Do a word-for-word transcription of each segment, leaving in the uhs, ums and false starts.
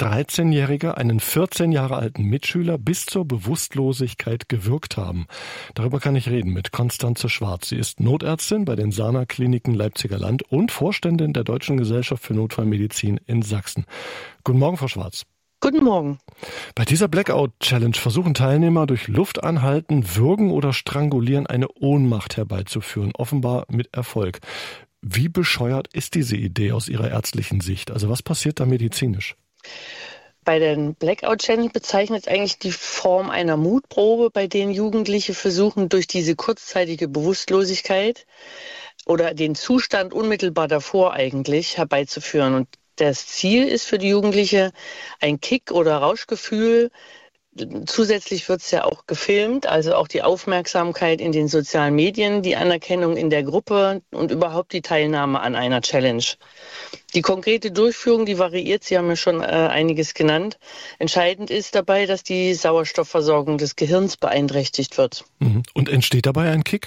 dreizehnjährige einen vierzehn Jahre alten Mitschüler bis zur Bewusstlosigkeit gewürgt haben. Darüber kann ich reden mit Constanze Schwarz. Sie ist Notärztin bei den Sana-Kliniken Leipziger Land und Vorständin der Deutschen Gesellschaft für Notfallmedizin in Sachsen. Guten Morgen, Frau Schwarz. Guten Morgen. Bei dieser Blackout-Challenge versuchen Teilnehmer durch Luftanhalten, Würgen oder Strangulieren eine Ohnmacht herbeizuführen, offenbar mit Erfolg. Wie bescheuert ist diese Idee aus Ihrer ärztlichen Sicht? Also was passiert da medizinisch? Bei den Blackout-Challenge bezeichnet eigentlich die Form einer Mutprobe, bei denen Jugendliche versuchen, durch diese kurzzeitige Bewusstlosigkeit oder den Zustand unmittelbar davor eigentlich herbeizuführen. Und das Ziel ist für die Jugendliche ein Kick- oder Rauschgefühl. Zusätzlich wird es ja auch gefilmt, also auch die Aufmerksamkeit in den sozialen Medien, die Anerkennung in der Gruppe und überhaupt die Teilnahme an einer Challenge. Die konkrete Durchführung, die variiert, Sie haben ja schon äh, einiges genannt. Entscheidend ist dabei, dass die Sauerstoffversorgung des Gehirns beeinträchtigt wird. Und entsteht dabei ein Kick?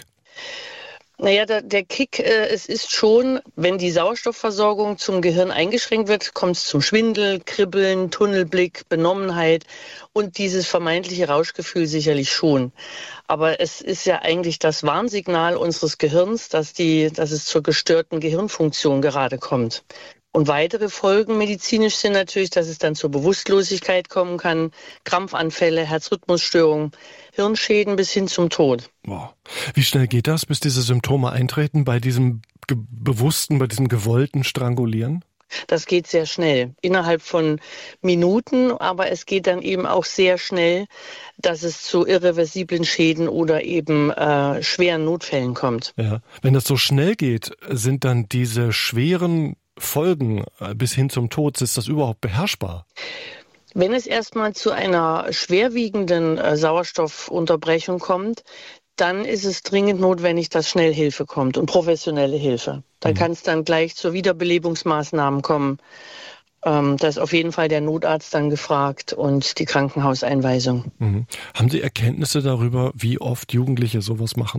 Naja, der, der Kick, äh, es ist schon, wenn die Sauerstoffversorgung zum Gehirn eingeschränkt wird, kommt es zum Schwindel, Kribbeln, Tunnelblick, Benommenheit und dieses vermeintliche Rauschgefühl sicherlich schon. Aber es ist ja eigentlich das Warnsignal unseres Gehirns, dass, die, dass es zur gestörten Gehirnfunktion gerade kommt. Und weitere Folgen medizinisch sind natürlich, dass es dann zur Bewusstlosigkeit kommen kann, Krampfanfälle, Herzrhythmusstörungen, Hirnschäden bis hin zum Tod. Wow. Wie schnell geht das, bis diese Symptome eintreten bei diesem ge- bewussten, bei diesem gewollten Strangulieren? Das geht sehr schnell, innerhalb von Minuten, aber es geht dann eben auch sehr schnell, dass es zu irreversiblen Schäden oder eben äh, schweren Notfällen kommt. Ja. Wenn das so schnell geht, sind dann diese schweren Folgen bis hin zum Tod, ist das überhaupt beherrschbar? Wenn es erstmal zu einer schwerwiegenden äh, Sauerstoffunterbrechung kommt, dann ist es dringend notwendig, dass schnell Hilfe kommt und professionelle Hilfe. Da mhm. kann es dann gleich zu Wiederbelebungsmaßnahmen kommen. Ähm, da ist auf jeden Fall der Notarzt dann gefragt und die Krankenhauseinweisung. Mhm. Haben Sie Erkenntnisse darüber, wie oft Jugendliche sowas machen?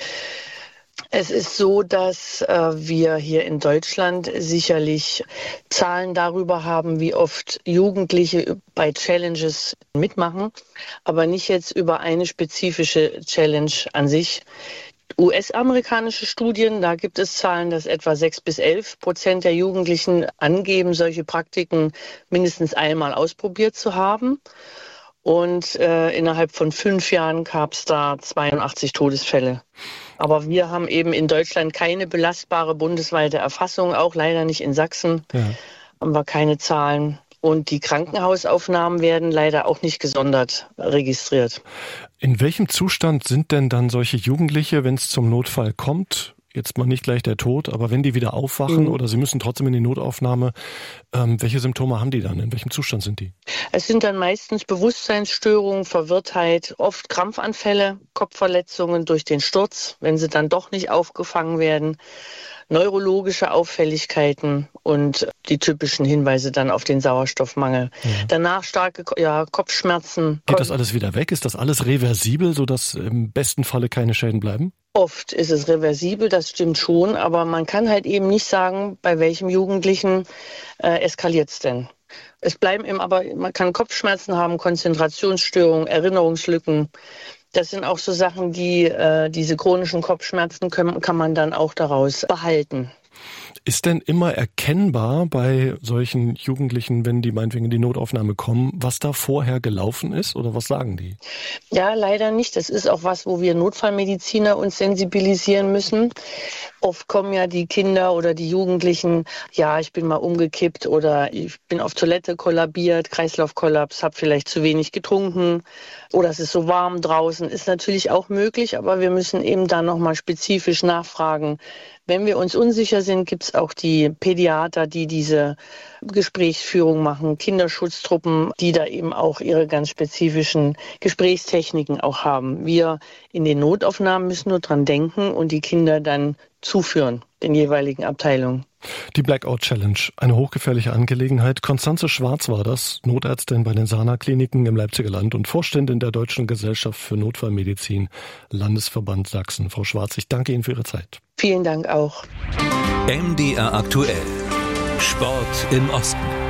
Es ist so, dass äh, wir hier in Deutschland sicherlich Zahlen darüber haben, wie oft Jugendliche bei Challenges mitmachen, aber nicht jetzt über eine spezifische Challenge an sich. U S-amerikanische Studien, da gibt es Zahlen, dass etwa sechs bis elf Prozent der Jugendlichen angeben, solche Praktiken mindestens einmal ausprobiert zu haben. Und äh, innerhalb von fünf Jahren gab es da zweiundachtzig Todesfälle. Aber wir haben eben in Deutschland keine belastbare bundesweite Erfassung, auch leider nicht in Sachsen, ja. haben wir keine Zahlen. Und die Krankenhausaufnahmen werden leider auch nicht gesondert registriert. In welchem Zustand sind denn dann solche Jugendliche, wenn es zum Notfall kommt? Jetzt mal nicht gleich der Tod, aber wenn die wieder aufwachen mhm. oder sie müssen trotzdem in die Notaufnahme, ähm, welche Symptome haben die dann? In welchem Zustand sind die? Es sind dann meistens Bewusstseinsstörungen, Verwirrtheit, oft Krampfanfälle, Kopfverletzungen durch den Sturz, wenn sie dann doch nicht aufgefangen werden, neurologische Auffälligkeiten und die typischen Hinweise dann auf den Sauerstoffmangel. Ja. Danach starke ja, Kopfschmerzen. Geht das alles wieder weg? Ist das alles reversibel, sodass im besten Falle keine Schäden bleiben? Oft ist es reversibel, das stimmt schon, aber man kann halt eben nicht sagen, bei welchem Jugendlichen äh, eskaliert es denn. Es bleiben eben aber, man kann Kopfschmerzen haben, Konzentrationsstörungen, Erinnerungslücken. Das sind auch so Sachen, die äh, diese chronischen Kopfschmerzen können, kann man dann auch daraus behalten. Ist denn immer erkennbar bei solchen Jugendlichen, wenn die meinetwegen in die Notaufnahme kommen, was da vorher gelaufen ist oder was sagen die? Ja, leider nicht. Das ist auch was, wo wir Notfallmediziner uns sensibilisieren müssen. Oft kommen ja die Kinder oder die Jugendlichen, ja, ich bin mal umgekippt oder ich bin auf Toilette kollabiert, Kreislaufkollaps, habe vielleicht zu wenig getrunken oder es ist so warm draußen. Ist natürlich auch möglich, aber wir müssen eben da nochmal spezifisch nachfragen. Wenn wir uns unsicher sind, gibt es auch die Pädiater, die diese Gesprächsführung machen, Kinderschutztruppen, die da eben auch ihre ganz spezifischen Gesprächstechniken auch haben. Wir in den Notaufnahmen müssen nur dran denken und die Kinder dann zuführen, den jeweiligen Abteilungen. Die Blackout Challenge, eine hochgefährliche Angelegenheit. Constanze Schwarz war das, Notärztin bei den Sana-Kliniken im Leipziger Land und Vorständin der Deutschen Gesellschaft für Notfallmedizin, Landesverband Sachsen. Frau Schwarz, ich danke Ihnen für Ihre Zeit. Vielen Dank auch. M D R aktuell. Sport im Osten.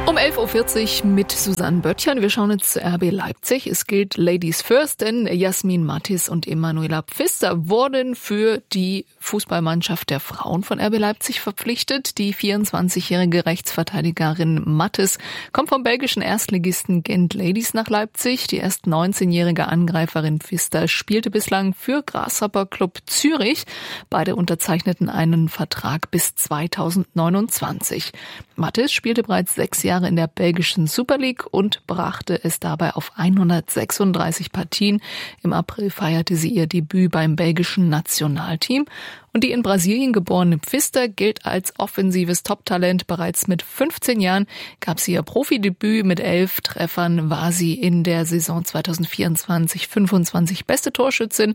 Um elf Uhr vierzig mit Susanne Böttcher. Wir schauen jetzt zu R B Leipzig. Es gilt Ladies First, denn Jasmin Mattis und Emanuela Pfister wurden für die Fußballmannschaft der Frauen von R B Leipzig verpflichtet. Die vierundzwanzigjährige Rechtsverteidigerin Mattis kommt vom belgischen Erstligisten Gent Ladies nach Leipzig. Die erst neunzehnjährige Angreiferin Pfister spielte bislang für Grasshopper Club Zürich. Beide unterzeichneten einen Vertrag bis zweitausendneunundzwanzig. Mattis spielte bereits sechs Jahre in der belgischen Super League und brachte es dabei auf hundertsechsunddreißig Partien. Im April feierte sie ihr Debüt beim belgischen Nationalteam. Und die in Brasilien geborene Pfister gilt als offensives Top-Talent. Bereits mit fünfzehn Jahren gab sie ihr Profidebüt. Mit elf Treffern war sie in der Saison zweitausendvierundzwanzig fünfundzwanzig beste Torschützin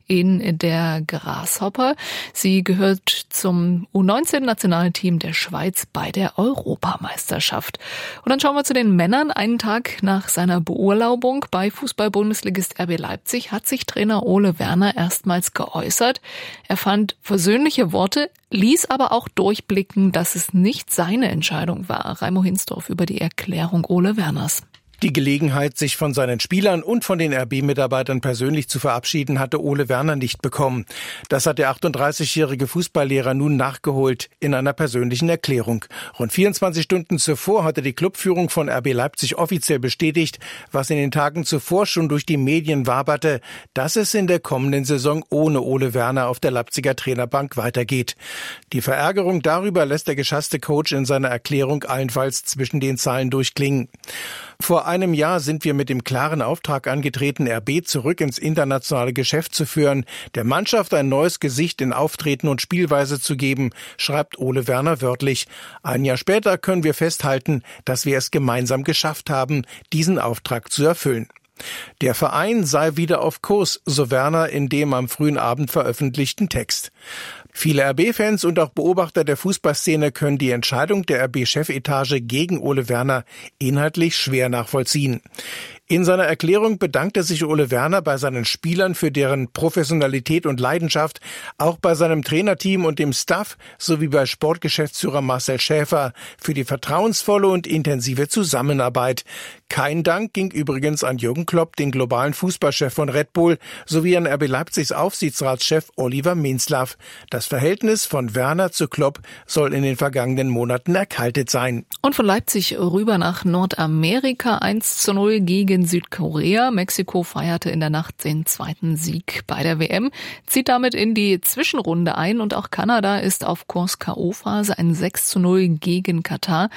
in der Grasshopper. Sie gehört zum U neunzehn-Nationalteam der Schweiz bei der Europameisterschaft. Und dann schauen wir zu den Männern. Einen Tag nach seiner Beurlaubung bei Fußball-Bundesligist R B Leipzig hat sich Trainer Ole Werner erstmals geäußert. Er fand versöhnliche Worte, ließ aber auch durchblicken, dass es nicht seine Entscheidung war. Raimo Hinsdorf über die Erklärung Ole Werners. Die Gelegenheit, sich von seinen Spielern und von den R B-Mitarbeitern persönlich zu verabschieden, hatte Ole Werner nicht bekommen. Das hat der achtunddreißigjährige Fußballlehrer nun nachgeholt in einer persönlichen Erklärung. Rund vierundzwanzig Stunden zuvor hatte die Clubführung von R B Leipzig offiziell bestätigt, was in den Tagen zuvor schon durch die Medien waberte, dass es in der kommenden Saison ohne Ole Werner auf der Leipziger Trainerbank weitergeht. Die Verärgerung darüber lässt der geschasste Coach in seiner Erklärung allenfalls zwischen den Zeilen durchklingen. Vor einem Jahr sind wir mit dem klaren Auftrag angetreten, R B zurück ins internationale Geschäft zu führen, der Mannschaft ein neues Gesicht in Auftreten und Spielweise zu geben, schreibt Ole Werner wörtlich. Ein Jahr später können wir festhalten, dass wir es gemeinsam geschafft haben, diesen Auftrag zu erfüllen. Der Verein sei wieder auf Kurs, so Werner in dem am frühen Abend veröffentlichten Text. Viele R B-Fans und auch Beobachter der Fußballszene können die Entscheidung der R B-Chefetage gegen Ole Werner inhaltlich schwer nachvollziehen. In seiner Erklärung bedankte sich Ole Werner bei seinen Spielern für deren Professionalität und Leidenschaft, auch bei seinem Trainerteam und dem Staff sowie bei Sportgeschäftsführer Marcel Schäfer für die vertrauensvolle und intensive Zusammenarbeit. Kein Dank ging übrigens an Jürgen Klopp, den globalen Fußballchef von Red Bull, sowie an R B Leipzigs Aufsichtsratschef Oliver Minzlaff. Das Verhältnis von Werner zu Klopp soll in den vergangenen Monaten erkaltet sein. Und von Leipzig rüber nach Nordamerika. eins zu null gegen Südkorea. Mexiko feierte in der Nacht den zweiten Sieg bei der W M, zieht damit in die Zwischenrunde ein und auch Kanada ist auf Kurs K O-Phase, ein sechs zu null gegen Katar.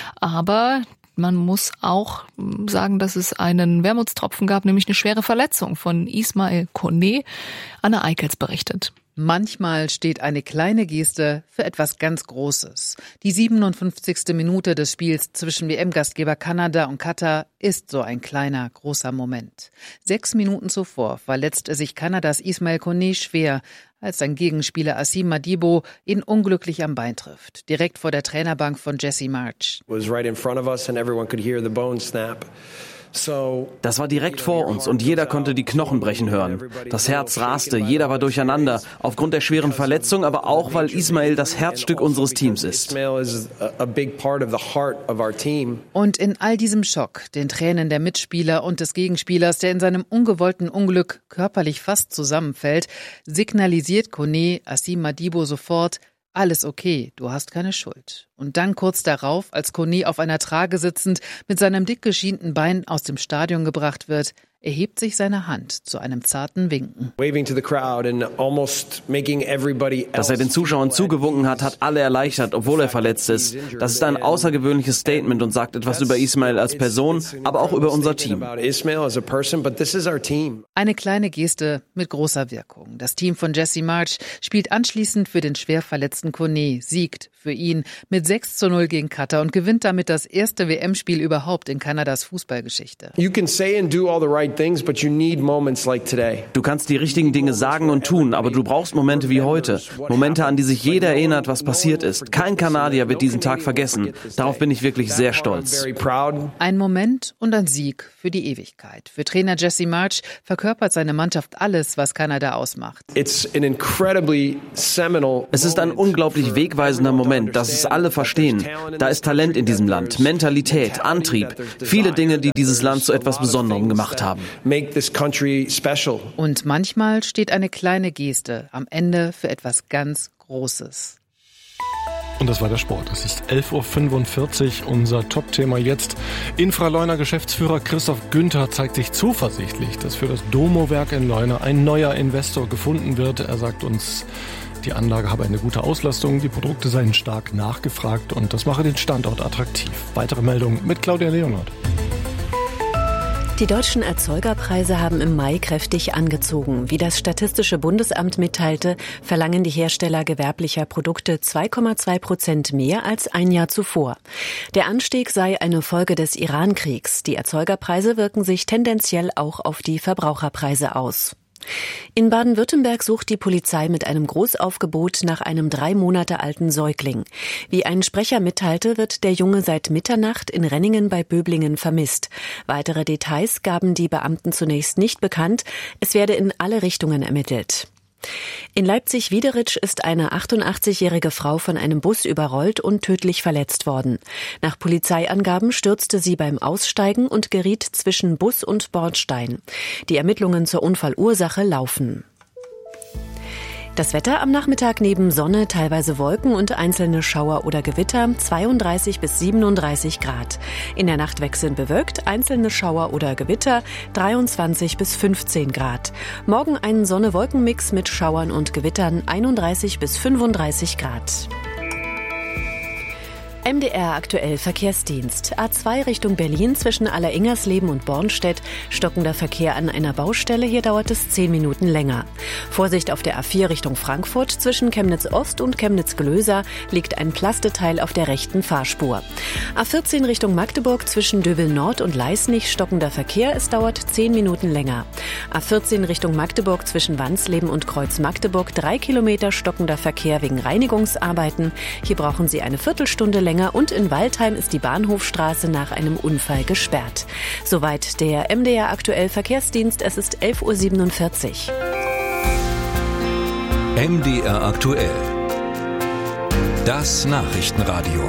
Aber man muss auch sagen, dass es einen Wermutstropfen gab, nämlich eine schwere Verletzung von Ismail Koné. Anna Eickels berichtet. Manchmal steht eine kleine Geste für etwas ganz Großes. Die siebenundfünfzigste Minute des Spiels zwischen W M-Gastgeber Kanada und Katar ist so ein kleiner, großer Moment. Sechs Minuten zuvor verletzte sich Kanadas Ismail Koné schwer, als sein Gegenspieler Asim Madibo ihn unglücklich am Bein trifft, direkt vor der Trainerbank von Jesse Marsch. Das war direkt vor uns und jeder konnte die Knochen brechen hören. Das Herz raste, jeder war durcheinander, aufgrund der schweren Verletzung, aber auch, weil Ismail das Herzstück unseres Teams ist. Und in all diesem Schock, den Tränen der Mitspieler und des Gegenspielers, der in seinem ungewollten Unglück körperlich fast zusammenfällt, signalisiert Koné Asim Madibo sofort: Alles okay, du hast keine Schuld. Und dann kurz darauf, als Koné auf einer Trage sitzend mit seinem dick geschienten Bein aus dem Stadion gebracht wird, erhebt sich seine Hand zu einem zarten Winken. Dass er den Zuschauern zugewunken hat, hat alle erleichtert, obwohl er verletzt ist. Das ist ein außergewöhnliches Statement und sagt etwas über Ismail als Person, aber auch über unser Team. Eine kleine Geste mit großer Wirkung. Das Team von Jesse Marsch spielt anschließend für den schwer verletzten Koné, siegt für ihn mit sechs zu null gegen Katar und gewinnt damit das erste W M-Spiel überhaupt in Kanadas Fußballgeschichte. Du kannst die richtigen Dinge sagen und tun, aber du brauchst Momente wie heute. Momente, an die sich jeder erinnert, was passiert ist. Kein Kanadier wird diesen Tag vergessen. Darauf bin ich wirklich sehr stolz. Ein Moment und ein Sieg für die Ewigkeit. Für Trainer Jesse Marsch verkörpert seine Mannschaft alles, was Kanada ausmacht. Es ist ein unglaublich wegweisender Moment Moment, dass es alle verstehen. Da ist Talent in diesem Land, Mentalität, Antrieb, viele Dinge, die dieses Land zu etwas Besonderem gemacht haben. Und manchmal steht eine kleine Geste am Ende für etwas ganz Großes. Und das war der Sport. Es ist elf Uhr fünfundvierzig, unser Top-Thema jetzt. Infraleuna Geschäftsführer Christoph Günther zeigt sich zuversichtlich, dass für das Domo-Werk in Leuna ein neuer Investor gefunden wird. Er sagt uns, die Anlage habe eine gute Auslastung, die Produkte seien stark nachgefragt und das mache den Standort attraktiv. Weitere Meldungen mit Claudia Leonard. Die deutschen Erzeugerpreise haben im Mai kräftig angezogen. Wie das Statistische Bundesamt mitteilte, verlangen die Hersteller gewerblicher Produkte zwei Komma zwei Prozent mehr als ein Jahr zuvor. Der Anstieg sei eine Folge des Iran-Kriegs. Die Erzeugerpreise wirken sich tendenziell auch auf die Verbraucherpreise aus. In Baden-Württemberg sucht die Polizei mit einem Großaufgebot nach einem drei Monate alten Säugling. Wie ein Sprecher mitteilte, wird der Junge seit Mitternacht in Renningen bei Böblingen vermisst. Weitere Details gaben die Beamten zunächst nicht bekannt. Es werde in alle Richtungen ermittelt. In Leipzig-Wiederitsch ist eine achtundachtzigjährige Frau von einem Bus überrollt und tödlich verletzt worden. Nach Polizeiangaben stürzte sie beim Aussteigen und geriet zwischen Bus und Bordstein. Die Ermittlungen zur Unfallursache laufen. Das Wetter am Nachmittag neben Sonne, teilweise Wolken und einzelne Schauer oder Gewitter, zweiunddreißig bis siebenunddreißig Grad. In der Nacht wechselnd bewölkt, einzelne Schauer oder Gewitter, dreiundzwanzig bis fünfzehn Grad. Morgen ein Sonne-Wolken-Mix mit Schauern und Gewittern, einunddreißig bis fünfunddreißig Grad. M D R aktuell Verkehrsdienst. A zwei Richtung Berlin zwischen Alleringersleben und Bornstedt. Stockender Verkehr an einer Baustelle. Hier dauert es zehn Minuten länger. Vorsicht auf der A vier Richtung Frankfurt. Zwischen Chemnitz Ost und Chemnitz Glöser liegt ein Plasteteil auf der rechten Fahrspur. A vierzehn Richtung Magdeburg zwischen Döbel Nord und Leisnig. Stockender Verkehr. Es dauert zehn Minuten länger. A vierzehn Richtung Magdeburg zwischen Wansleben und Kreuz Magdeburg. Drei Kilometer stockender Verkehr wegen Reinigungsarbeiten. Hier brauchen Sie eine Viertelstunde länger. Und in Waldheim ist die Bahnhofstraße nach einem Unfall gesperrt. Soweit der M D R aktuell Verkehrsdienst. Es ist elf Uhr siebenundvierzig. M D R aktuell. Das Nachrichtenradio.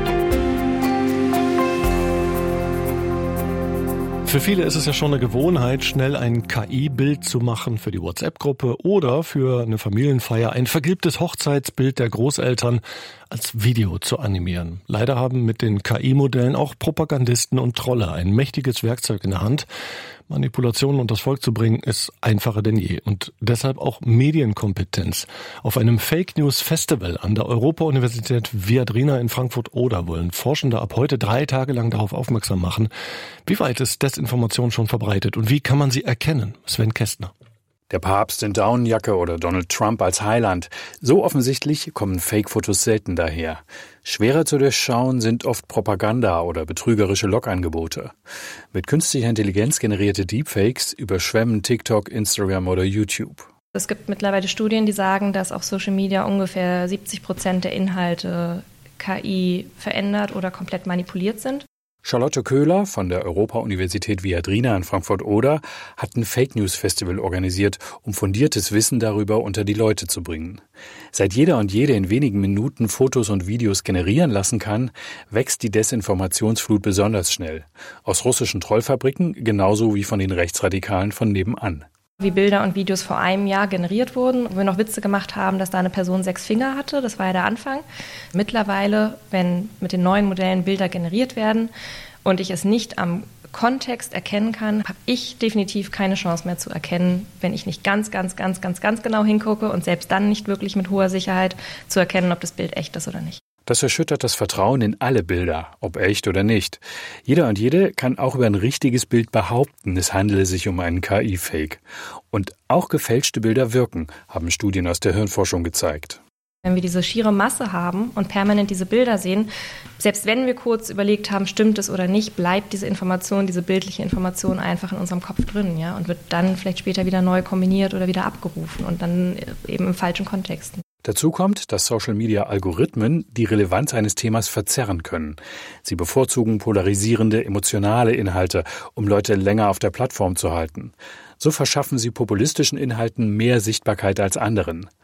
Für viele ist es ja schon eine Gewohnheit, schnell ein K I-Bild zu machen für die WhatsApp-Gruppe oder für eine Familienfeier ein vergilbtes Hochzeitsbild der Großeltern als Video zu animieren. Leider haben mit den K I-Modellen auch Propagandisten und Trolle ein mächtiges Werkzeug in der Hand. Manipulationen unter das Volk zu bringen, ist einfacher denn je und deshalb auch Medienkompetenz. Auf einem Fake-News-Festival an der Europa-Universität Viadrina in Frankfurt-Oder wollen Forschende ab heute drei Tage lang darauf aufmerksam machen, wie weit ist Desinformation schon verbreitet und wie kann man sie erkennen? Sven Kästner. Der Papst in Daunenjacke oder Donald Trump als Heiland. So offensichtlich kommen Fake-Fotos selten daher. Schwerer zu durchschauen sind oft Propaganda oder betrügerische Log-Angebote. Mit künstlicher Intelligenz generierte Deepfakes überschwemmen TikTok, Instagram oder YouTube. Es gibt mittlerweile Studien, die sagen, dass auf Social Media ungefähr siebzig Prozent der Inhalte K I verändert oder komplett manipuliert sind. Charlotte Köhler von der Europa-Universität Viadrina in Frankfurt-Oder hat ein Fake-News-Festival organisiert, um fundiertes Wissen darüber unter die Leute zu bringen. Seit jeder und jede in wenigen Minuten Fotos und Videos generieren lassen kann, wächst die Desinformationsflut besonders schnell. Aus russischen Trollfabriken genauso wie von den Rechtsradikalen von nebenan. Wie Bilder und Videos vor einem Jahr generiert wurden, wo wir noch Witze gemacht haben, dass da eine Person sechs Finger hatte. Das war ja der Anfang. Mittlerweile, wenn mit den neuen Modellen Bilder generiert werden und ich es nicht am Kontext erkennen kann, habe ich definitiv keine Chance mehr zu erkennen, wenn ich nicht ganz, ganz, ganz, ganz, ganz genau hingucke und selbst dann nicht wirklich mit hoher Sicherheit zu erkennen, ob das Bild echt ist oder nicht. Das erschüttert das Vertrauen in alle Bilder, ob echt oder nicht. Jeder und jede kann auch über ein richtiges Bild behaupten, es handele sich um einen K I-Fake. Und auch gefälschte Bilder wirken, haben Studien aus der Hirnforschung gezeigt. Wenn wir diese schiere Masse haben und permanent diese Bilder sehen, selbst wenn wir kurz überlegt haben, stimmt es oder nicht, bleibt diese Information, diese bildliche Information einfach in unserem Kopf drin, ja, und wird dann vielleicht später wieder neu kombiniert oder wieder abgerufen und dann eben im falschen Kontext. Dazu kommt, dass Social-Media-Algorithmen die Relevanz eines Themas verzerren können. Sie bevorzugen polarisierende, emotionale Inhalte, um Leute länger auf der Plattform zu halten. So verschaffen sie populistischen Inhalten mehr Sichtbarkeit als anderen.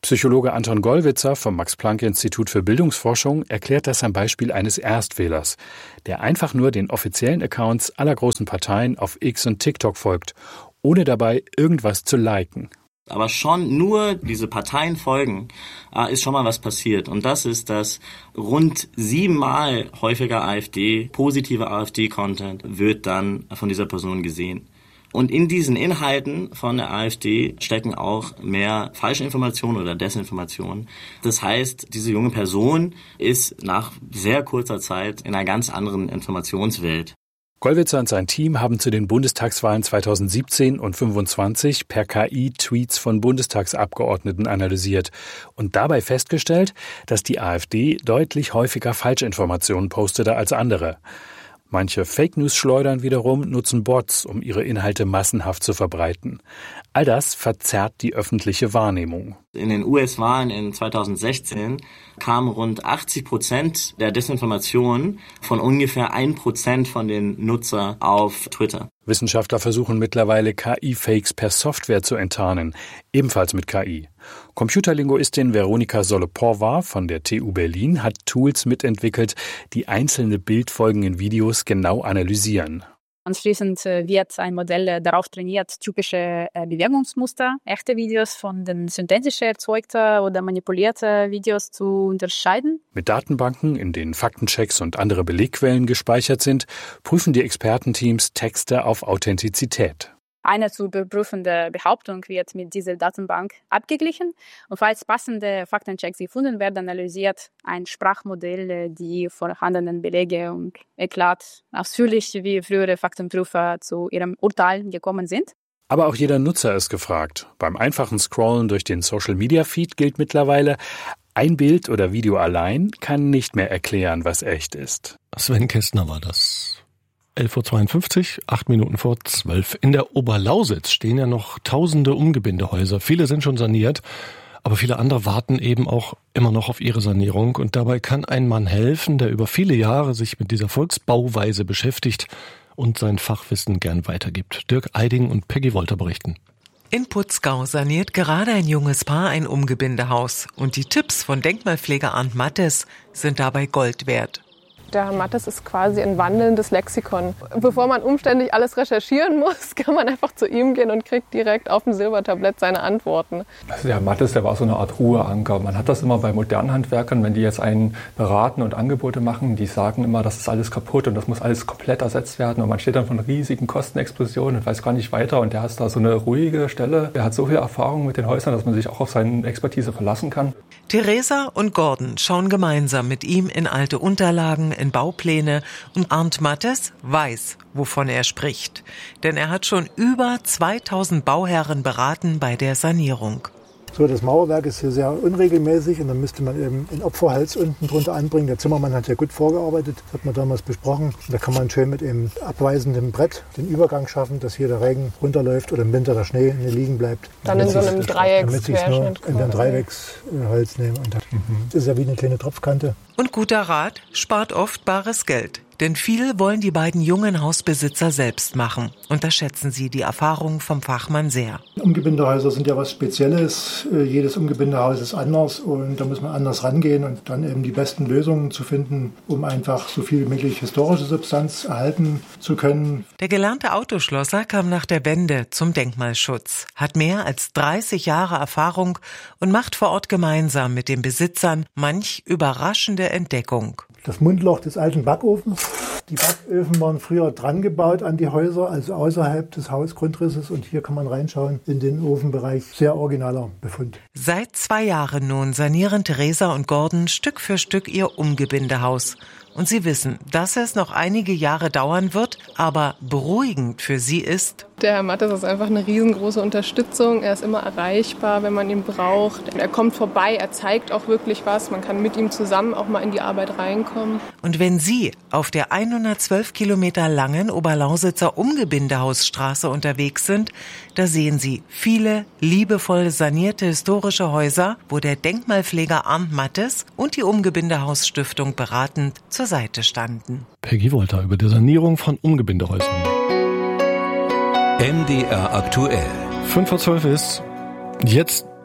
Psychologe Anton Gollwitzer vom Max-Planck-Institut für Bildungsforschung erklärt das am Beispiel eines Erstwählers, der einfach nur den offiziellen Accounts aller großen Parteien auf X und TikTok folgt, ohne dabei irgendwas zu liken. Aber schon nur diese Parteien folgen, äh, ist schon mal was passiert. Und das ist, dass rund siebenmal häufiger AfD, positive AfD-Content wird dann von dieser Person gesehen. Und in diesen Inhalten von der AfD stecken auch mehr Falschinformationen oder Desinformationen. Das heißt, diese junge Person ist nach sehr kurzer Zeit in einer ganz anderen Informationswelt. Gollwitzer und sein Team haben zu den Bundestagswahlen zweitausendsiebzehn und fünfundzwanzig per K I Tweets von Bundestagsabgeordneten analysiert und dabei festgestellt, dass die AfD deutlich häufiger Falschinformationen postete als andere. Manche Fake-News-Schleudern wiederum nutzen Bots, um ihre Inhalte massenhaft zu verbreiten. All das verzerrt die öffentliche Wahrnehmung. In den U S-Wahlen in zweitausendsechzehn kamen rund achtzig Prozent der Desinformationen von ungefähr ein Prozent von den Nutzer auf Twitter. Wissenschaftler versuchen mittlerweile K I-Fakes per Software zu enttarnen, ebenfalls mit K I. Computerlinguistin Veronika Soloporva von der T U Berlin hat Tools mitentwickelt, die einzelne Bildfolgen in Videos genau analysieren. Anschließend wird ein Modell darauf trainiert, typische Bewegungsmuster, echte Videos von den synthetisch erzeugten oder manipulierten Videos zu unterscheiden. Mit Datenbanken, in denen Faktenchecks und andere Belegquellen gespeichert sind, prüfen die Expertenteams Texte auf Authentizität. Eine zu überprüfende Behauptung wird mit dieser Datenbank abgeglichen und falls passende Faktenchecks gefunden werden, analysiert ein Sprachmodell die vorhandenen Belege und erklärt ausführlich, wie frühere Faktenprüfer zu ihrem Urteil gekommen sind. Aber auch jeder Nutzer ist gefragt. Beim einfachen Scrollen durch den Social-Media-Feed gilt mittlerweile, ein Bild oder Video allein kann nicht mehr erklären, was echt ist. Sven Kästner war das. elf Uhr zweiundfünfzig, acht Minuten vor zwölf. In der Oberlausitz stehen ja noch tausende Umgebindehäuser. Viele sind schon saniert, aber viele andere warten eben auch immer noch auf ihre Sanierung. Und dabei kann ein Mann helfen, der über viele Jahre sich mit dieser Volksbauweise beschäftigt und sein Fachwissen gern weitergibt. Dirk Eiding und Peggy Wolter berichten. In Putzgau saniert gerade ein junges Paar ein Umgebindehaus. Und die Tipps von Denkmalpfleger Arndt Mattes sind dabei Gold wert. Der Herr Mattes ist quasi ein wandelndes Lexikon. Bevor man umständlich alles recherchieren muss, kann man einfach zu ihm gehen und kriegt direkt auf dem Silbertablett seine Antworten. Also der Herr Mattes, der war so eine Art Ruheanker. Man hat das immer bei modernen Handwerkern, wenn die jetzt einen beraten und Angebote machen, die sagen immer, das ist alles kaputt und das muss alles komplett ersetzt werden. Und man steht dann von riesigen Kostenexplosionen und weiß gar nicht weiter. Und der hat da so eine ruhige Stelle. Der hat so viel Erfahrung mit den Häusern, dass man sich auch auf seine Expertise verlassen kann. Theresa und Gordon schauen gemeinsam mit ihm in alte Unterlagen, in Baupläne und Arndt Mattes weiß, wovon er spricht. Denn er hat schon über zweitausend Bauherren beraten bei der Sanierung. So, das Mauerwerk ist hier sehr unregelmäßig und dann müsste man eben einen Opferhals unten drunter anbringen. Der Zimmermann hat ja gut vorgearbeitet, das hat man damals besprochen. Und da kann man schön mit einem abweisenden Brett den Übergang schaffen, dass hier der Regen runterläuft oder im Winter der Schnee liegen bleibt. Dann in so einem Dreiecksquerschnitt. Damit sie es in den Dreiecksholz nehmen. Und das mhm. ist ja wie eine kleine Tropfkante. Und guter Rat spart oft bares Geld. Denn viel wollen die beiden jungen Hausbesitzer selbst machen. Unterschätzen sie die Erfahrung vom Fachmann sehr. Umgebindehäuser sind ja was Spezielles. Jedes Umgebindehaus ist anders und da muss man anders rangehen und dann eben die besten Lösungen zu finden, um einfach so viel wie möglich historische Substanz erhalten zu können. Der gelernte Autoschlosser kam nach der Wende zum Denkmalschutz, hat mehr als dreißig Jahre Erfahrung und macht vor Ort gemeinsam mit den Besitzern manch überraschende Entdeckung. Das Mundloch des alten Backofens. Die Backöfen waren früher dran gebaut an die Häuser, also außerhalb des Hausgrundrisses. Und hier kann man reinschauen in den Ofenbereich. Sehr originaler Befund. Seit zwei Jahren nun sanieren Theresa und Gordon Stück für Stück ihr Umgebindehaus. Und sie wissen, dass es noch einige Jahre dauern wird, aber beruhigend für sie ist: Der Herr Mattes ist einfach eine riesengroße Unterstützung. Er ist immer erreichbar, wenn man ihn braucht. Er kommt vorbei, er zeigt auch wirklich was. Man kann mit ihm zusammen auch mal in die Arbeit reinkommen. Und wenn Sie auf der hundertzwölf Kilometer langen Oberlausitzer Umgebindehausstraße unterwegs sind, da sehen Sie viele liebevoll sanierte historische Häuser, wo der Denkmalpfleger Arndt Mattes und die Umgebindehausstiftung beratend zur Seite standen. Peggy Wolter über die Sanierung von Umgebindehäusern. M D R aktuell. fünf vor zwölf ist jetzt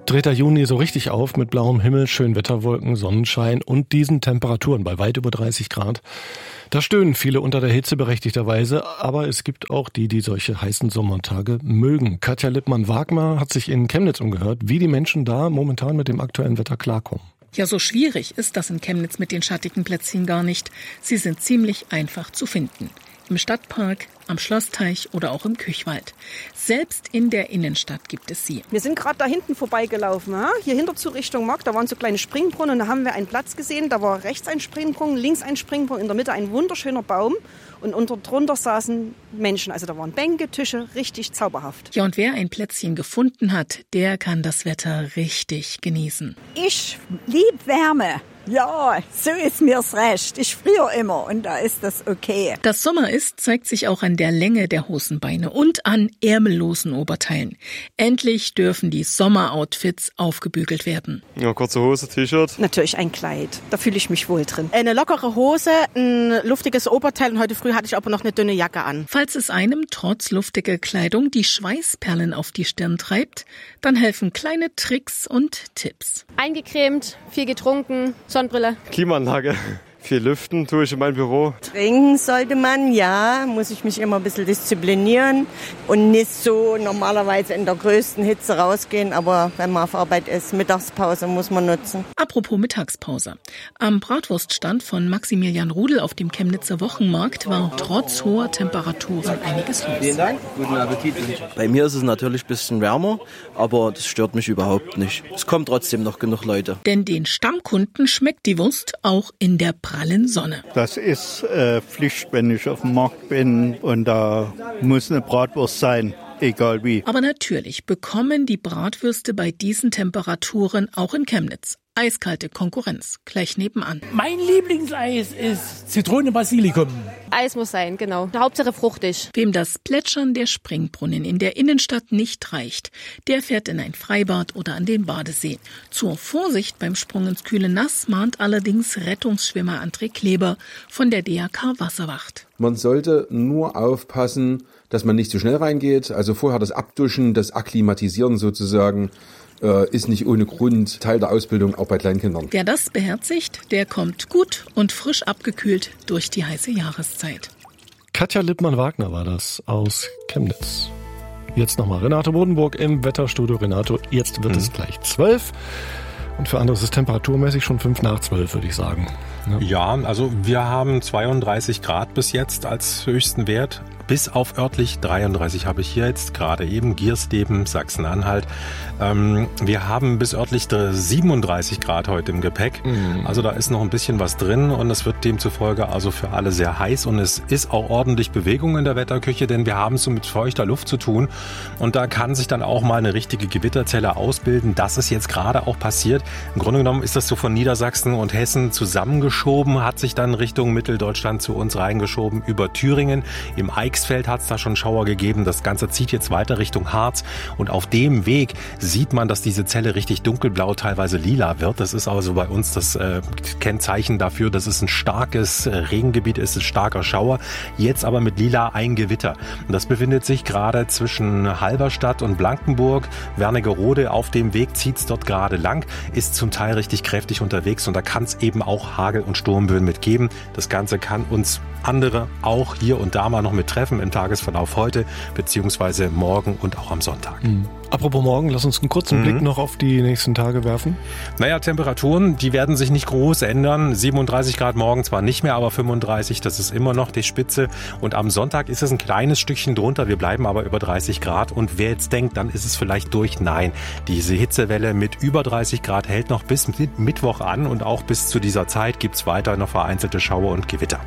dreht der Juni so richtig auf mit blauem Himmel, schönen Wetterwolken, Sonnenschein und diesen Temperaturen bei weit über dreißig Grad. Da stöhnen viele unter der Hitze berechtigterweise, aber es gibt auch die, die solche heißen Sommertage mögen. Katja Lippmann-Wagner hat sich in Chemnitz umgehört, wie die Menschen da momentan mit dem aktuellen Wetter klarkommen. Ja, so schwierig ist das in Chemnitz mit den schattigen Plätzchen gar nicht. Sie sind ziemlich einfach zu finden. Im Stadtpark, am Schlossteich oder auch im Küchwald. Selbst in der Innenstadt gibt es sie. Wir sind gerade da hinten vorbeigelaufen, ja? Hier hinter zur Richtung Markt, da waren so kleine Springbrunnen und da haben wir einen Platz gesehen, da war rechts ein Springbrunnen, links ein Springbrunnen, in der Mitte ein wunderschöner Baum und unter drunter saßen Menschen. Also da waren Bänke, Tische, richtig zauberhaft. Ja, und wer ein Plätzchen gefunden hat, der kann das Wetter richtig genießen. Ich lieb Wärme. Ja, so ist mir's recht. Ich friere immer und da ist das okay. Dass Sommer ist, zeigt sich auch an der Länge der Hosenbeine und an ärmellosen Oberteilen. Endlich dürfen die Sommeroutfits aufgebügelt werden. Ja, kurze Hose, T-Shirt. Natürlich ein Kleid, da fühle ich mich wohl drin. Eine lockere Hose, ein luftiges Oberteil und heute früh hatte ich aber noch eine dünne Jacke an. Falls es einem trotz luftiger Kleidung die Schweißperlen auf die Stirn treibt, dann helfen kleine Tricks und Tipps. Eingecremt, viel getrunken, Sonnenbrille. Klimaanlage. Viel lüften tue ich in meinem Büro. Trinken sollte man, ja. Muss ich mich immer ein bisschen disziplinieren und nicht so normalerweise in der größten Hitze rausgehen. Aber wenn man auf Arbeit ist, Mittagspause muss man nutzen. Apropos Mittagspause. Am Bratwurststand von Maximilian Rudel auf dem Chemnitzer Wochenmarkt war trotz hoher Temperaturen einiges los. Vielen Dank, guten Appetit. Bei mir ist es natürlich ein bisschen wärmer, aber das stört mich überhaupt nicht. Es kommen trotzdem noch genug Leute. Denn den Stammkunden schmeckt die Wurst auch in der prallen Sonne. Das ist äh, Pflicht, wenn ich auf dem Markt bin und da muss eine Bratwurst sein, egal wie. Aber natürlich bekommen die Bratwürste bei diesen Temperaturen auch in Chemnitz eiskalte Konkurrenz gleich nebenan. Mein Lieblingseis ist Zitrone-Basilikum. Eis muss sein, genau. Hauptsache fruchtig. Wem das Plätschern der Springbrunnen in der Innenstadt nicht reicht, der fährt in ein Freibad oder an den Badesee. Zur Vorsicht beim Sprung ins kühle Nass mahnt allerdings Rettungsschwimmer André Kleber von der D A K Wasserwacht. Man sollte nur aufpassen, dass man nicht zu schnell reingeht. Also vorher das Abduschen, das Akklimatisieren sozusagen, ist nicht ohne Grund Teil der Ausbildung, auch bei Kleinkindern. Wer das beherzigt, der kommt gut und frisch abgekühlt durch die heiße Jahreszeit. Katja Lippmann-Wagner war das aus Chemnitz. Jetzt nochmal Renate Bodenburg im Wetterstudio. Renato, jetzt wird mhm. es gleich zwölf. Und für andere ist es temperaturmäßig schon fünf nach zwölf, würde ich sagen. Ja. ja, also wir haben zweiunddreißig Grad bis jetzt als höchsten Wert. Bis auf örtlich dreiunddreißig habe ich hier jetzt gerade eben, Giersleben, Sachsen-Anhalt. Ähm, wir haben bis örtlich siebenunddreißig Grad heute im Gepäck. Mhm. Also da ist noch ein bisschen was drin und es wird demzufolge also für alle sehr heiß. Und es ist auch ordentlich Bewegung in der Wetterküche, denn wir haben es so mit feuchter Luft zu tun. Und da kann sich dann auch mal eine richtige Gewitterzelle ausbilden. Das ist jetzt gerade auch passiert. Im Grunde genommen ist das so von Niedersachsen und Hessen zusammengeschoben, hat sich dann Richtung Mitteldeutschland zu uns reingeschoben über Thüringen. Im Eichsfeld hat es da schon Schauer gegeben. Das Ganze zieht jetzt weiter Richtung Harz. Und auf dem Weg sieht man, dass diese Zelle richtig dunkelblau, teilweise lila wird. Das ist also bei uns das äh, Kennzeichen dafür, dass es ein starkes äh, Regengebiet ist, ein starker Schauer. Jetzt aber mit lila ein Gewitter. Und das befindet sich gerade zwischen Halberstadt und Blankenburg. Wernigerode auf dem Weg zieht es dort gerade lang, ist zum Teil richtig kräftig unterwegs und da kann es eben auch Hagel- und Sturmböen mitgeben. Das Ganze kann uns andere auch hier und da mal noch mit treffen im Tagesverlauf heute beziehungsweise morgen und auch am Sonntag. Mhm. Apropos morgen, lass uns einen kurzen mhm. Blick noch auf die nächsten Tage werfen. Naja, Temperaturen, die werden sich nicht groß ändern. siebenunddreißig Grad morgen zwar nicht mehr, aber fünfunddreißig, das ist immer noch die Spitze. Und am Sonntag ist es ein kleines Stückchen drunter. Wir bleiben aber über dreißig Grad. Und wer jetzt denkt, dann ist es vielleicht durch. Nein, diese Hitzewelle mit über dreißig Grad hält noch bis Mittwoch an. Und auch bis zu dieser Zeit gibt es weiter noch vereinzelte Schauer und Gewitter.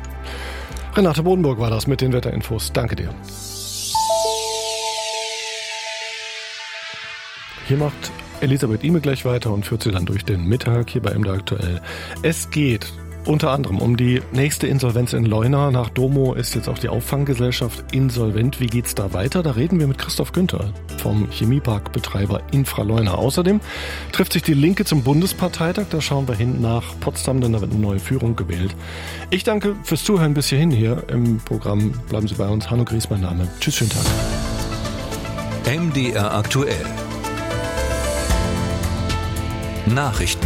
Renate Bodenburg war das mit den Wetterinfos. Danke dir. Hier macht Elisabeth Ihme gleich weiter und führt sie dann durch den Mittag hier bei M D R Aktuell. Es geht unter anderem um die nächste Insolvenz in Leuna. Nach Domo ist jetzt auch die Auffanggesellschaft insolvent. Wie geht's da weiter? Da reden wir mit Christoph Günther vom Chemieparkbetreiber Infraleuna. Außerdem trifft sich die Linke zum Bundesparteitag. Da schauen wir hin nach Potsdam, denn da wird eine neue Führung gewählt. Ich danke fürs Zuhören bis hierhin hier im Programm. Bleiben Sie bei uns. Hanno Gries, mein Name. Tschüss, schönen Tag. M D R Aktuell. Nachrichten.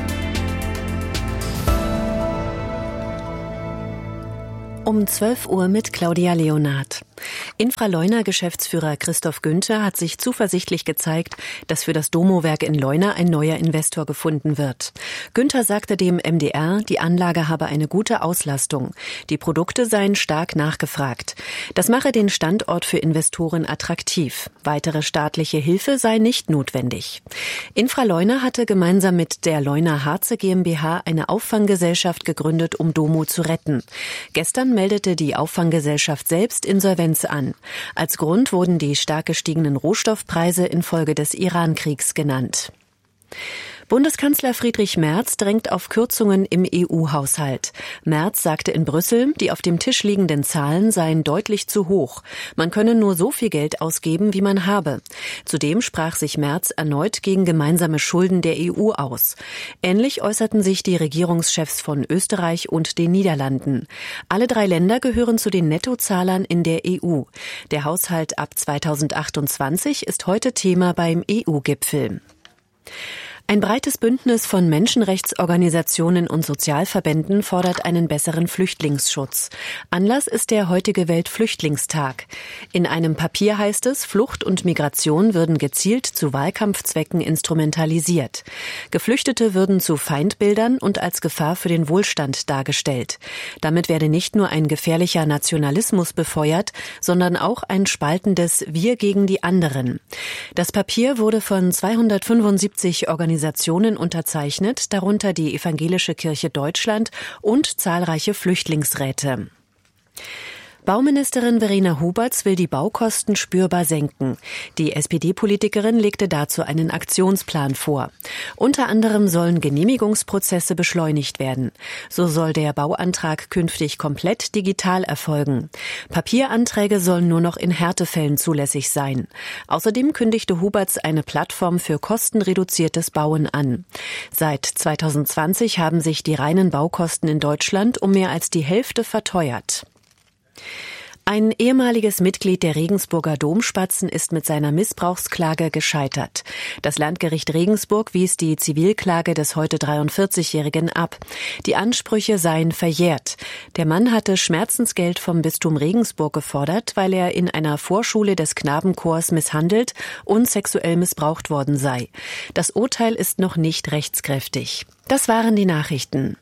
Um zwölf Uhr mit Claudia Leonard. Infraleuna-Geschäftsführer Christoph Günther hat sich zuversichtlich gezeigt, dass für das Domo-Werk in Leuna ein neuer Investor gefunden wird. Günther sagte dem M D R, die Anlage habe eine gute Auslastung. Die Produkte seien stark nachgefragt. Das mache den Standort für Investoren attraktiv. Weitere staatliche Hilfe sei nicht notwendig. Infraleuna hatte gemeinsam mit der Leuna Harze GmbH eine Auffanggesellschaft gegründet, um Domo zu retten. Gestern meldete die Auffanggesellschaft selbst Insolvenz an. Als Grund wurden die stark gestiegenen Rohstoffpreise infolge des Iran-Kriegs genannt. Bundeskanzler Friedrich Merz drängt auf Kürzungen im E U-Haushalt. Merz sagte in Brüssel, die auf dem Tisch liegenden Zahlen seien deutlich zu hoch. Man könne nur so viel Geld ausgeben, wie man habe. Zudem sprach sich Merz erneut gegen gemeinsame Schulden der E U aus. Ähnlich äußerten sich die Regierungschefs von Österreich und den Niederlanden. Alle drei Länder gehören zu den Nettozahlern in der E U. Der Haushalt ab zweitausendachtundzwanzig ist heute Thema beim E U-Gipfel. Ein breites Bündnis von Menschenrechtsorganisationen und Sozialverbänden fordert einen besseren Flüchtlingsschutz. Anlass ist der heutige Weltflüchtlingstag. In einem Papier heißt es, Flucht und Migration würden gezielt zu Wahlkampfzwecken instrumentalisiert. Geflüchtete würden zu Feindbildern und als Gefahr für den Wohlstand dargestellt. Damit werde nicht nur ein gefährlicher Nationalismus befeuert, sondern auch ein spaltendes Wir gegen die anderen. Das Papier wurde von zweihundertfünfundsiebzig Organisationen Organisationen unterzeichnet, darunter die Evangelische Kirche Deutschland und zahlreiche Flüchtlingsräte. Bauministerin Verena Huberts will die Baukosten spürbar senken. Die S P D-Politikerin legte dazu einen Aktionsplan vor. Unter anderem sollen Genehmigungsprozesse beschleunigt werden. So soll der Bauantrag künftig komplett digital erfolgen. Papieranträge sollen nur noch in Härtefällen zulässig sein. Außerdem kündigte Huberts eine Plattform für kostenreduziertes Bauen an. Seit zweitausendzwanzig haben sich die reinen Baukosten in Deutschland um mehr als die Hälfte verteuert. Ein ehemaliges Mitglied der Regensburger Domspatzen ist mit seiner Missbrauchsklage gescheitert. Das Landgericht Regensburg wies die Zivilklage des heute dreiundvierzigjährigen ab. Die Ansprüche seien verjährt. Der Mann hatte Schmerzensgeld vom Bistum Regensburg gefordert, weil er in einer Vorschule des Knabenchors misshandelt und sexuell missbraucht worden sei. Das Urteil ist noch nicht rechtskräftig. Das waren die Nachrichten.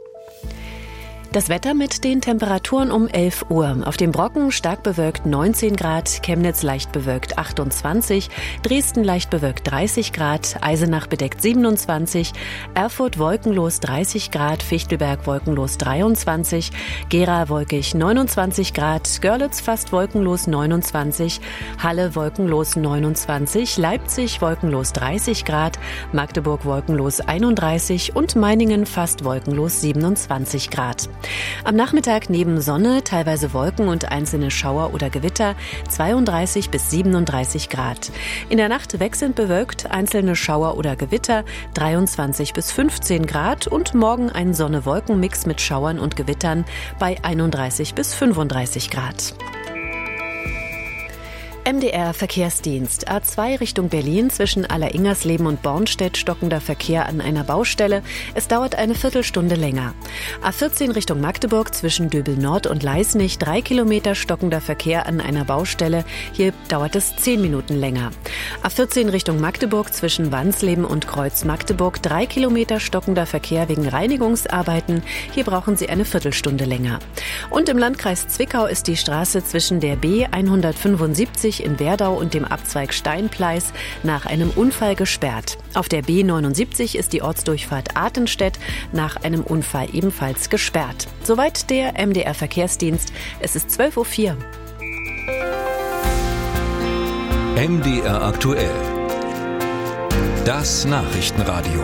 Das Wetter mit den Temperaturen um elf Uhr. Auf dem Brocken stark bewölkt neunzehn Grad, Chemnitz leicht bewölkt achtundzwanzig, Dresden leicht bewölkt dreißig Grad, Eisenach bedeckt siebenundzwanzig, Erfurt wolkenlos dreißig Grad, Fichtelberg wolkenlos dreiundzwanzig, Gera wolkig neunundzwanzig Grad, Görlitz fast wolkenlos neunundzwanzig, Halle wolkenlos neunundzwanzig, Leipzig wolkenlos dreißig Grad, Magdeburg wolkenlos einunddreißig und Meiningen fast wolkenlos siebenundzwanzig Grad. Am Nachmittag neben Sonne, teilweise Wolken und einzelne Schauer oder Gewitter zweiunddreißig bis siebenunddreißig Grad. In der Nacht wechselnd bewölkt, einzelne Schauer oder Gewitter dreiundzwanzig bis fünfzehn Grad und morgen ein Sonne-Wolken-Mix mit Schauern und Gewittern bei einunddreißig bis fünfunddreißig Grad. M D R Verkehrsdienst. A zwei Richtung Berlin zwischen Alleringersleben und Bornstedt stockender Verkehr an einer Baustelle. Es dauert eine Viertelstunde länger. A vierzehn Richtung Magdeburg zwischen Döbel Nord und Leisnig. Drei Kilometer stockender Verkehr an einer Baustelle. Hier dauert es zehn Minuten länger. A vierzehn Richtung Magdeburg zwischen Wansleben und Kreuz Magdeburg. Drei Kilometer stockender Verkehr wegen Reinigungsarbeiten. Hier brauchen Sie eine Viertelstunde länger. Und im Landkreis Zwickau ist die Straße zwischen der B hundertfünfundsiebzig in Werdau und dem Abzweig Steinpleis nach einem Unfall gesperrt. Auf der B neunundsiebzig ist die Ortsdurchfahrt Artenstedt nach einem Unfall ebenfalls gesperrt. Soweit der M D R Verkehrsdienst. Es ist zwölf Uhr vier. M D R aktuell. Das Nachrichtenradio.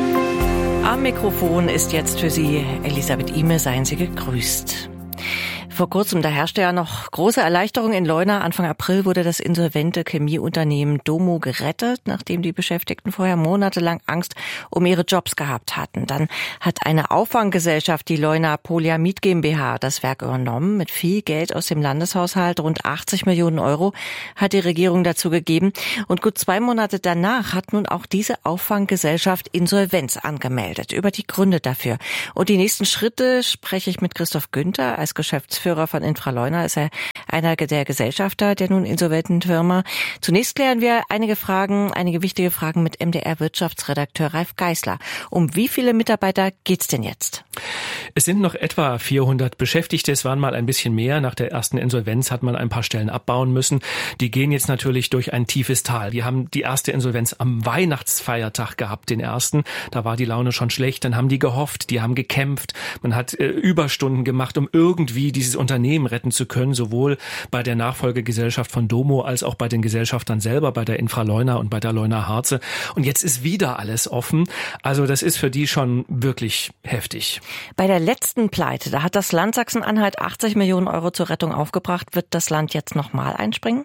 Am Mikrofon ist jetzt für Sie Elisabeth Ihme. Seien Sie gegrüßt. Vor kurzem, da herrschte ja noch große Erleichterung in Leuna. Anfang April wurde das insolvente Chemieunternehmen Domo gerettet, nachdem die Beschäftigten vorher monatelang Angst um ihre Jobs gehabt hatten. Dann hat eine Auffanggesellschaft, die Leuna Polyamid GmbH, das Werk übernommen. Mit viel Geld aus dem Landeshaushalt, rund achtzig Millionen Euro, hat die Regierung dazu gegeben. Und gut zwei Monate danach hat nun auch diese Auffanggesellschaft Insolvenz angemeldet. Über die Gründe dafür und die nächsten Schritte spreche ich mit Christoph Günther. Als Geschäftsführer von Infraleuna ist er einer der Gesellschafter der nun insolventen Firma. Zunächst klären wir einige Fragen, einige wichtige Fragen mit M D R-Wirtschaftsredakteur Ralf Geißler. Um wie viele Mitarbeiter geht's denn jetzt? Es sind noch etwa vierhundert Beschäftigte. Es waren mal ein bisschen mehr. Nach der ersten Insolvenz hat man ein paar Stellen abbauen müssen. Die gehen jetzt natürlich durch ein tiefes Tal. Wir haben die erste Insolvenz am Weihnachtsfeiertag gehabt, den ersten. Da war die Laune schon schlecht. Dann haben die gehofft, die haben gekämpft. Man hat äh, Überstunden gemacht, um irgendwie dieses Unternehmen retten zu können, sowohl bei der Nachfolgegesellschaft von Domo als auch bei den Gesellschaftern selber, bei der Infraleuna und bei der Leuna Harze. Und jetzt ist wieder alles offen. Also das ist für die schon wirklich heftig. Bei der letzten Pleite, da hat das Land Sachsen-Anhalt achtzig Millionen Euro zur Rettung aufgebracht. Wird das Land jetzt nochmal einspringen?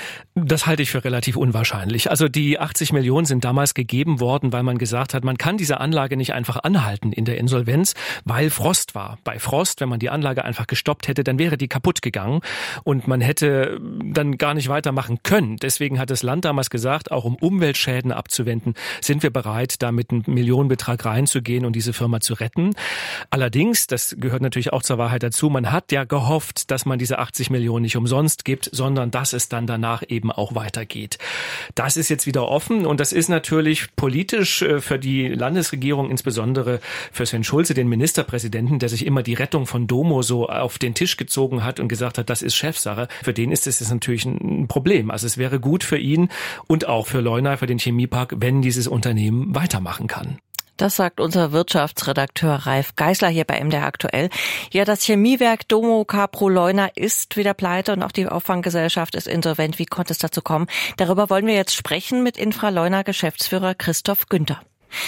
Das halte ich für relativ unwahrscheinlich. Also die achtzig Millionen sind damals gegeben worden, weil man gesagt hat, man kann diese Anlage nicht einfach anhalten in der Insolvenz, weil Frost war. Bei Frost, wenn man die Anlage einfach gestoppt hätte, dann wäre die kaputt gegangen und man hätte dann gar nicht weitermachen können. Deswegen hat das Land damals gesagt, auch um Umweltschäden abzuwenden, sind wir bereit, da mit einem Millionenbetrag reinzugehen und diese Firma zu retten. Allerdings, das gehört natürlich auch zur Wahrheit dazu, man hat ja gehofft, dass man diese achtzig Millionen nicht umsonst gibt, sondern dass es dann danach eben auch weitergeht. Das ist jetzt wieder offen und das ist natürlich politisch für die Landesregierung, insbesondere für Sven Schulze, den Ministerpräsidenten, der sich immer die Rettung von Domo so auf den Tisch gezogen hat und gesagt hat, das ist Chefsache. Für den ist es natürlich ein Problem. Also es wäre gut für ihn und auch für Leuna, für den Chemiepark, wenn dieses Unternehmen weitermachen kann. Das sagt unser Wirtschaftsredakteur Ralf Geißler hier bei M D R aktuell. Ja, das Chemiewerk Domo Capro Leuna ist wieder pleite und auch die Auffanggesellschaft ist insolvent. Wie konnte es dazu kommen? Darüber wollen wir jetzt sprechen mit Infraleuna Geschäftsführer Christoph Günther.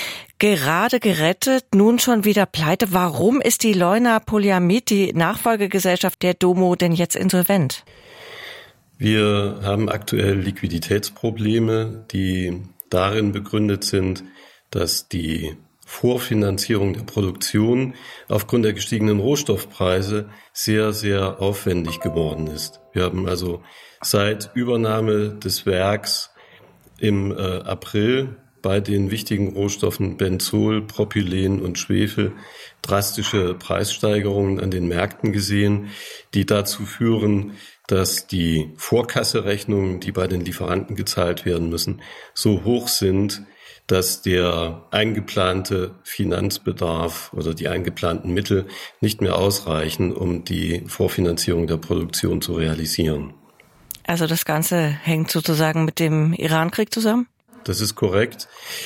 Gerade gerettet, nun schon wieder pleite. Warum ist die Leuna Polyamid, die Nachfolgegesellschaft der Domo, denn jetzt insolvent? Wir haben aktuell Liquiditätsprobleme, die darin begründet sind, dass die Vorfinanzierung der Produktion aufgrund der gestiegenen Rohstoffpreise sehr, sehr aufwendig geworden ist. Wir haben also seit Übernahme des Werks im äh, April bei den wichtigen Rohstoffen Benzol, Propylen und Schwefel drastische Preissteigerungen an den Märkten gesehen, die dazu führen, dass die Vorkasserechnungen, die bei den Lieferanten gezahlt werden müssen, so hoch sind, dass der eingeplante Finanzbedarf oder die eingeplanten Mittel nicht mehr ausreichen, um die Vorfinanzierung der Produktion zu realisieren. Also das Ganze hängt sozusagen mit dem Irankrieg zusammen? Das ist korrekt.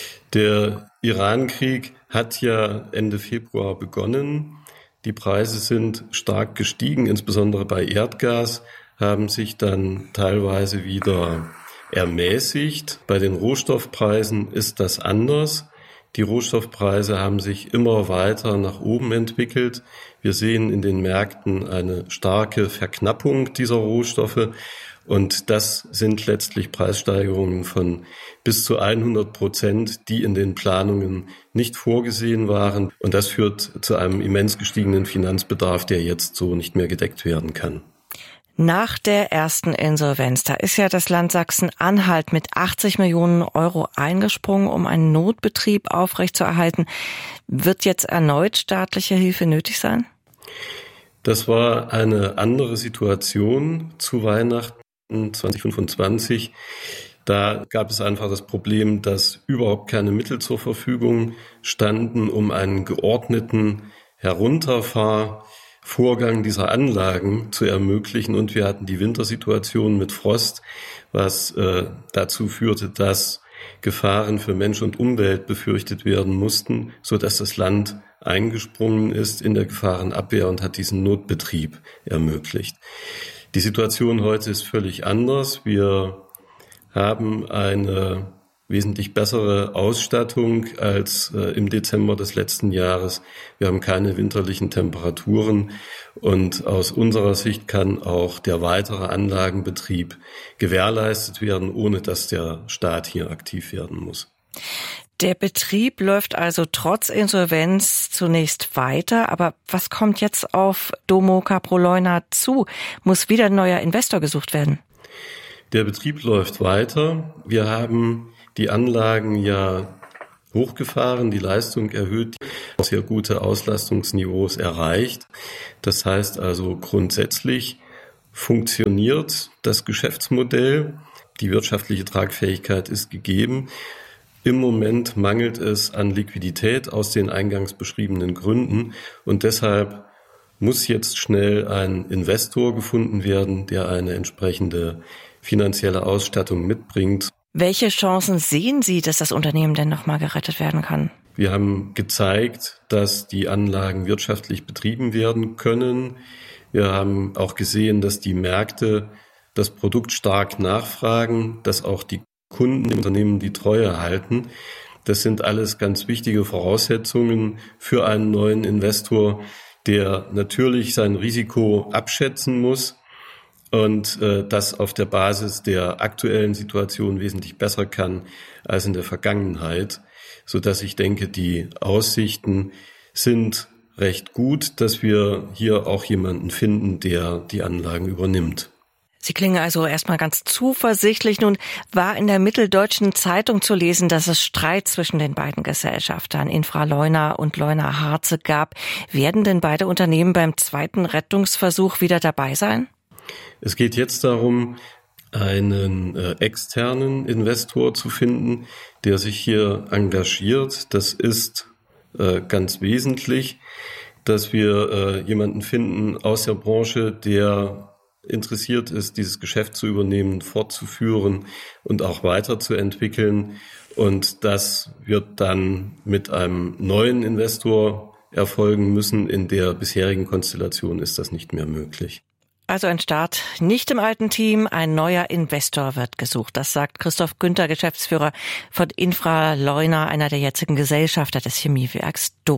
Der Irankrieg hat ja Ende Februar begonnen. Die Preise sind stark gestiegen, insbesondere bei Erdgas, haben sich dann teilweise wieder ermäßigt. Bei den Rohstoffpreisen ist das anders. Die Rohstoffpreise haben sich immer weiter nach oben entwickelt. Wir sehen in den Märkten eine starke Verknappung dieser Rohstoffe. Und das sind letztlich Preissteigerungen von bis zu hundert Prozent, die in den Planungen nicht vorgesehen waren. Und das führt zu einem immens gestiegenen Finanzbedarf, der jetzt so nicht mehr gedeckt werden kann. Nach der ersten Insolvenz, da ist ja das Land Sachsen-Anhalt mit achtzig Millionen Euro eingesprungen, um einen Notbetrieb aufrechtzuerhalten. Wird jetzt erneut staatliche Hilfe nötig sein? Das war eine andere Situation zu Weihnachten zwanzig fünfundzwanzig. Da gab es einfach das Problem, dass überhaupt keine Mittel zur Verfügung standen, um einen geordneten Herunterfahr Vorgang dieser Anlagen zu ermöglichen. Und wir hatten die Wintersituation mit Frost, was äh, dazu führte, dass Gefahren für Mensch und Umwelt befürchtet werden mussten, so dass das Land eingesprungen ist in der Gefahrenabwehr und hat diesen Notbetrieb ermöglicht. Die Situation heute ist völlig anders. Wir haben eine wesentlich bessere Ausstattung als äh, im Dezember des letzten Jahres. Wir haben keine winterlichen Temperaturen und aus unserer Sicht kann auch der weitere Anlagenbetrieb gewährleistet werden, ohne dass der Staat hier aktiv werden muss. Der Betrieb läuft also trotz Insolvenz zunächst weiter. Aber was kommt jetzt auf Domo Kaprol-Leuna zu? Muss wieder ein neuer Investor gesucht werden? Der Betrieb läuft weiter. Wir haben die Anlagen ja hochgefahren, die Leistung erhöht, sehr gute Auslastungsniveaus erreicht. Das heißt also grundsätzlich funktioniert das Geschäftsmodell. Die wirtschaftliche Tragfähigkeit ist gegeben. Im Moment mangelt es an Liquidität aus den eingangs beschriebenen Gründen und deshalb muss jetzt schnell ein Investor gefunden werden, der eine entsprechende finanzielle Ausstattung mitbringt. Welche Chancen sehen Sie, dass das Unternehmen denn nochmal gerettet werden kann? Wir haben gezeigt, dass die Anlagen wirtschaftlich betrieben werden können. Wir haben auch gesehen, dass die Märkte das Produkt stark nachfragen, dass auch die Kunden im Unternehmen die Treue halten. Das sind alles ganz wichtige Voraussetzungen für einen neuen Investor, der natürlich sein Risiko abschätzen muss und äh, das auf der Basis der aktuellen Situation wesentlich besser kann als in der Vergangenheit, sodass ich denke, die Aussichten sind recht gut, dass wir hier auch jemanden finden, der die Anlagen übernimmt. Sie klingen also erstmal ganz zuversichtlich. Nun war in der Mitteldeutschen Zeitung zu lesen, dass es Streit zwischen den beiden Gesellschaftern Infra-Leuna und Leuna-Harze gab. Werden denn beide Unternehmen beim zweiten Rettungsversuch wieder dabei sein? Es geht jetzt darum, einen äh, externen Investor zu finden, der sich hier engagiert. Das ist äh, ganz wesentlich, dass wir äh, jemanden finden aus der Branche, der interessiert ist, dieses Geschäft zu übernehmen, fortzuführen und auch weiterzuentwickeln. Und das wird dann mit einem neuen Investor erfolgen müssen. In der bisherigen Konstellation ist das nicht mehr möglich. Also ein Start nicht im alten Team, ein neuer Investor wird gesucht. Das sagt Christoph Günther, Geschäftsführer von Infra-Leuna, einer der jetzigen Gesellschafter des Chemiewerks Domo.